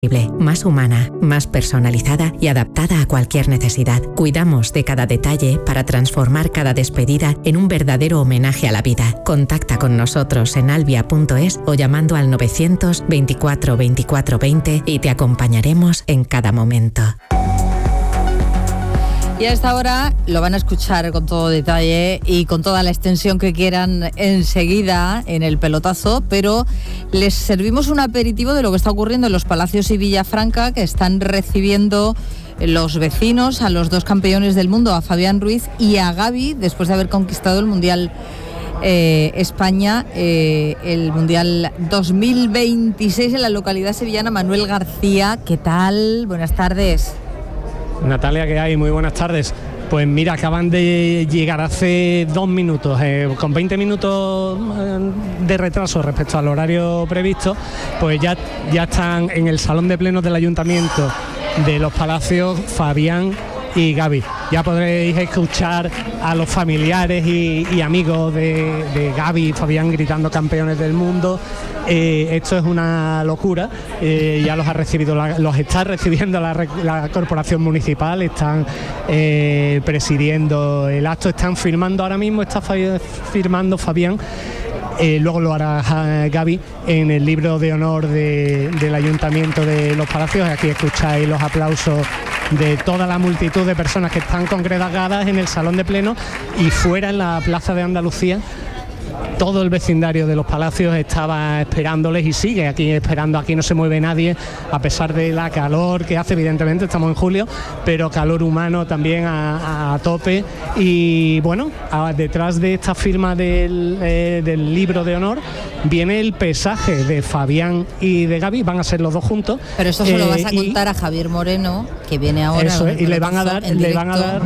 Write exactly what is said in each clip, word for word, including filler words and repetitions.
más humana, más personalizada y adaptada a cualquier necesidad. Cuidamos de cada detalle para transformar cada despedida en un verdadero homenaje a la vida. Contacta con nosotros en albia punto es o llamando al novecientos veinticuatro veinticuatro veinte y te acompañaremos en cada momento. Y a esta hora lo van a escuchar con todo detalle y con toda la extensión que quieran enseguida en el pelotazo, pero les servimos un aperitivo de lo que está ocurriendo en los Palacios y Villafranca, que están recibiendo los vecinos a los dos campeones del mundo, a Fabián Ruiz y a Gavi, después de haber conquistado el Mundial eh, España, eh, el Mundial dos mil veintiséis en la localidad sevillana. Manuel García, ¿qué tal? Buenas tardes. Natalia, ¿qué hay? Muy buenas tardes. Pues mira, acaban de llegar hace dos minutos, eh, con veinte minutos de retraso respecto al horario previsto, pues ya, ya están en el salón de plenos del Ayuntamiento de Los Palacios Fabián y Gavi. Ya podréis escuchar a los familiares y, y amigos de, de Gavi y Fabián gritando campeones del mundo. Eh, esto es una locura. Eh, ya los ha recibido, la, los está recibiendo la, la corporación municipal, están eh, presidiendo el acto, están firmando ahora mismo, está firmando Fabián. Eh, luego lo hará Gavi en el libro de honor de, del Ayuntamiento de Los Palacios. Aquí escucháis los aplausos de toda la multitud de personas que están congregadas en el salón de pleno y fuera en la Plaza de Andalucía. Todo el vecindario de Los Palacios estaba esperándoles y sigue aquí esperando. Aquí no se mueve nadie, a pesar de la calor que hace, evidentemente estamos en julio, pero calor humano también a, a tope. Y bueno, a, detrás de esta firma del, eh, del libro de honor viene el pesaje de Fabián y de Gavi, van a ser los dos juntos. Pero eso se lo eh, vas a contar a Javier Moreno, que viene ahora. Eso es, y le van a dar, le van a dar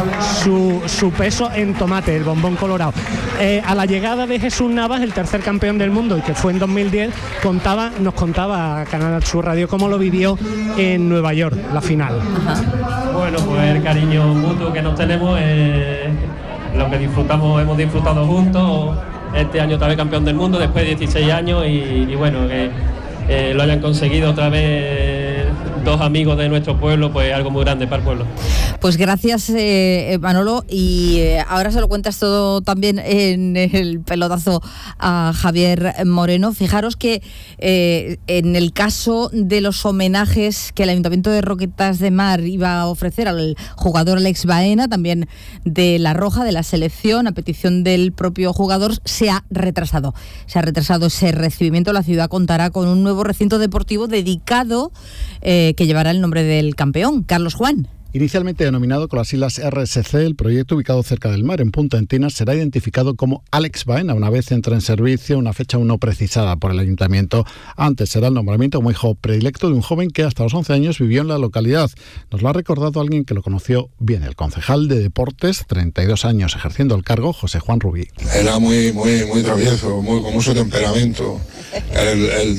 su, su peso en tomate, el bombón colorado. Eh, a la llegada de Jesús Navas, el tercer campeón del mundo y que fue en dos mil diez, contaba, nos contaba a Canal Sur Radio cómo lo vivió en Nueva York, la final. Ajá. Bueno, pues el cariño mutuo que nos tenemos, eh, lo que disfrutamos, hemos disfrutado juntos. Este año otra vez campeón del mundo, después de dieciséis años, y, y bueno, que eh, lo hayan conseguido otra vez dos amigos de nuestro pueblo, pues algo muy grande para el pueblo. Pues gracias, eh, Manolo, y eh, ahora se lo cuentas todo también en el pelotazo a Javier Moreno. Fijaros que eh, en el caso de los homenajes que el Ayuntamiento de Roquetas de Mar iba a ofrecer al jugador Alex Baena, también de La Roja, de la selección, a petición del propio jugador, se ha retrasado. Se ha retrasado ese recibimiento. La ciudad contará con un nuevo recinto deportivo dedicado eh, que llevará el nombre del campeón, Carlos Juan. Inicialmente denominado con las siglas R S C, el proyecto, ubicado cerca del mar, en Punta Encinas, será identificado como Alex Baena una vez entre en servicio, una fecha aún no precisada por el Ayuntamiento. Antes será el nombramiento como hijo predilecto de un joven que hasta los once años vivió en la localidad. Nos lo ha recordado alguien que lo conoció bien, el concejal de Deportes, treinta y dos años ejerciendo el cargo, José Juan Rubí. Era muy, muy, muy travieso, muy, con mucho temperamento. El, el, el,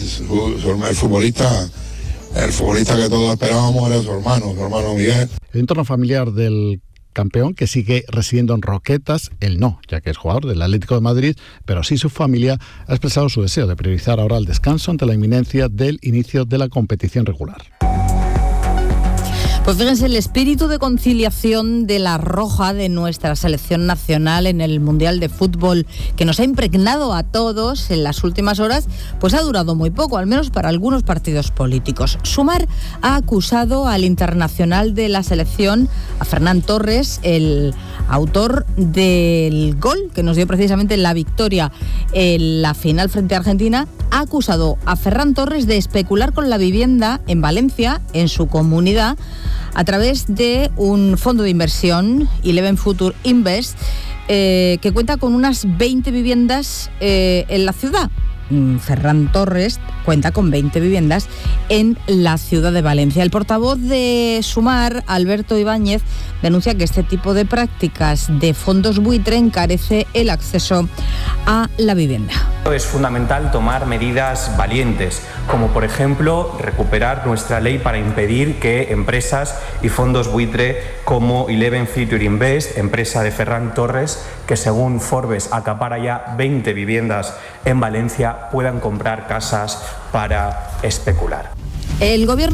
el futbolista... El futbolista que todos esperábamos era su hermano, su hermano Miguel. El entorno familiar del campeón, que sigue residiendo en Roquetas, él no, ya que es jugador del Atlético de Madrid, pero sí su familia ha expresado su deseo de priorizar ahora el descanso ante la inminencia del inicio de la competición regular. Pues fíjense, el espíritu de conciliación de La Roja, de nuestra selección nacional en el Mundial de Fútbol, que nos ha impregnado a todos en las últimas horas, pues ha durado muy poco, al menos para algunos partidos políticos. Sumar ha acusado al internacional de la selección, a Ferran Torres, el autor del gol que nos dio precisamente la victoria en la final frente a Argentina, ha acusado a Ferran Torres de especular con la vivienda en Valencia, en su comunidad, a través de un fondo de inversión, Eleven Future Invest, eh, que cuenta con unas veinte viviendas eh, en la ciudad. Ferran Torres cuenta con veinte viviendas en la ciudad de Valencia. El portavoz de Sumar, Alberto Ibáñez, denuncia que este tipo de prácticas de fondos buitre encarece el acceso a la vivienda. Es fundamental tomar medidas valientes, como por ejemplo recuperar nuestra ley para impedir que empresas y fondos buitre como Eleven Future Invest, empresa de Ferran Torres, que según Forbes acapara ya veinte viviendas en Valencia, puedan comprar casas para especular. El gobierno